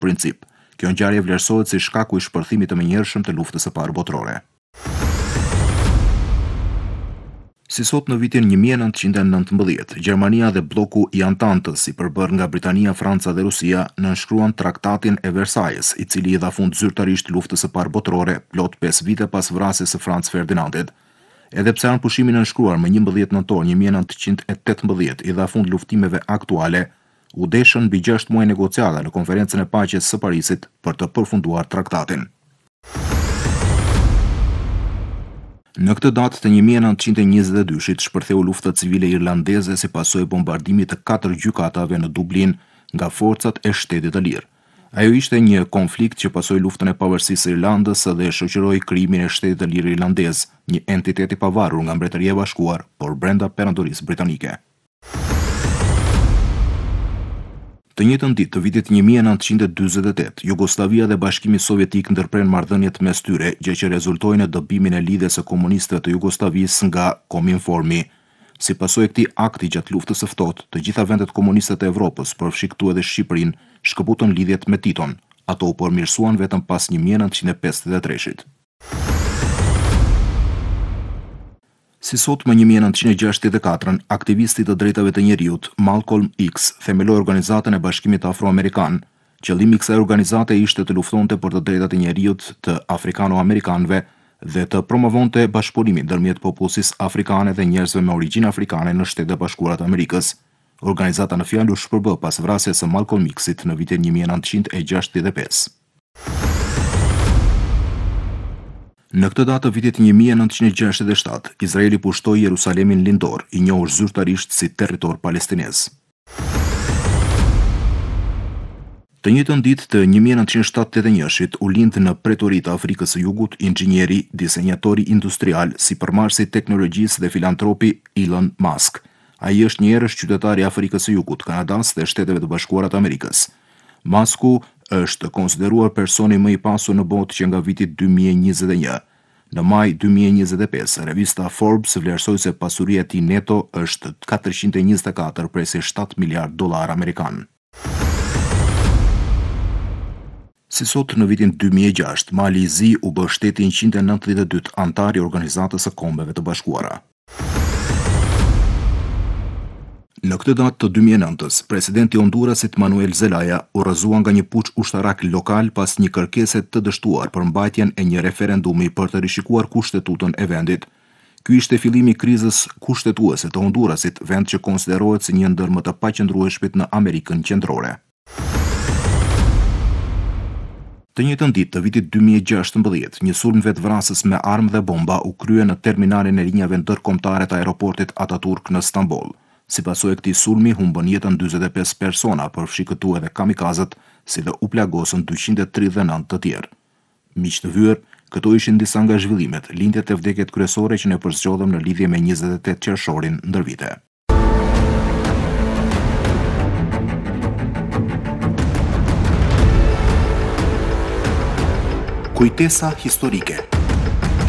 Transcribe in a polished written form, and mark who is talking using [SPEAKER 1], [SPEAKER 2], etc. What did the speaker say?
[SPEAKER 1] princip. Kjo ngjarje vlerësohet si shkaku i shpërthimit të menjëhershëm të luftës së parë botërore. Si sot në vitin 1919, Gjermania dhe bloku i Antantës i përbërë nga Britania, Franca dhe Rusia nënshkruan Traktatin e Versailles, i cili i dha fund zyrtarisht luftës së parë botërore, plot 5 vite pas vrasjes së Franz Ferdinandit. Edhe pse anë pushimi nënshkruar më 11 nëntor 1918 i dha fund luftimeve aktuale, u deshën mbi 6 muaj negociata në konferencën e paqes së Parisit për të përfunduar traktatin. Në këtë datë të 1922-shit shpërtheu lufta civile irlandeze si pasojë e bombardimit të 4 gjykatave në Dublin nga forcat e Shtetit të Lirë. Ajo ishte një konflikt që pasoi luftën e pavarësisë së Irlandës dhe shoqëroi krijimin e Shtetit të Lirë Irlandez, një entitet i pavarur nga Mbretëria e Bashkuar, por brenda Perandorisë Britanike. Të njëjtën ditë të vitit 1948, Jugoslavia dhe Bashkimi Sovjetik ndërpren marrëdhëniet mes tyre, gjë që rezultoi në dobimin e lidhjes së komunistëve të Jugosllavisë nga Kominformi. Si pasojë e këtij akti gjatë luftës së ftohtë, të gjitha vendet komuniste të Evropës, përfshi këtu edhe Shqipërinë, shkëputën lidhjet me Titon. Ato u përmirësuan vetëm pas 1953-shit. Si sot më 1964, aktivisti të drejtave të njerëzit Malcolm X themeloi Organizatën e Bashkimit Afroamerikan. Qëllimi i kësaj organizate ishte të luftonte për të drejtat e njerëzit të afrikano-amerikanëve dhe të promovonte bashkëpunimin ndërmjet popullsisë afrikane dhe njerëzve me origjinë afrikane në Shtetet e Bashkuara të Amerikës. Organizata në fjalë u shpërbë pas vrasjes së Malcolm X-it në vitin 1965. Në këtë datë të vitit 1967, Izraeli pushtoi Jerusalemin lindor, i njohur zyrtarisht si territor palestinez. Të njëjtën ditë të 1971-shit u lind në Pretorit të Afrikës së Jugut inxhinieri, disenjatori industrial, sipërmarrësi i teknologjisë dhe filantropi Elon Musk. Ai është një herësh qytetari i Afrikës së Jugut, Kanadas dhe Shteteve të Bashkuara të Amerikës. Musku është konsideruar personi më i pasur në botë që nga viti 2021. Në maj 2025, revista Forbes vlerësoi se pasuria e tij neto është 424,7 miliard dollar amerikan. Si sot në vitin 2006, Mali i Zi u bë shteti 192 antar i Organizatës së Kombeve të Bashkuara. Në këtë datë të 2009-s, presidenti i Hondurasit Manuel Zelaya u rrëzua nga një puç ushtarak lokal pas një kërkese të dështuar për mbajtjen e një referendumi për të rishikuar kushtetutën e vendit. Ky ishte fillimi i krizës kushtetuese të Hondurasit, vend që konsiderohet si një ndër më të paqëndrueshmit në Amerikën Qendrore. Të njëjtën ditë të vitit 2016, një sulm vetvrasës me armë dhe bomba u krye në terminalin e linjave ndërkombëtare të aeroportit Ataturk në Stamboll. Si pasojë e këtij sulmi humbën jetën 45 persona, përfshi këtu edhe kamikazët, si dhe u plagosën 239 të tjerë. Miq të vyer, këto ishin disa nga zhvillimet, lindjet e vdekjet kryesore që ne përzgjodhëm në lidhje me 28 qershorin ndër vite. Kujtesa historike.